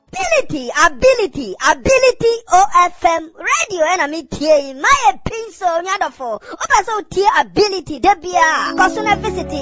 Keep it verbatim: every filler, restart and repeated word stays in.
Ability, ability, ability O F M radio and me tie my pin so nyadofo. Opa so tie ability debia. Cause na visit